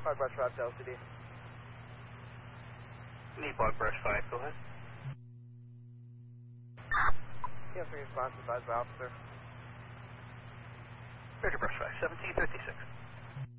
Hog Brush 5 to LCD. Need Bog Brush 5, go ahead. Yes, response advised by officer. Roger, Brush 5, 1756.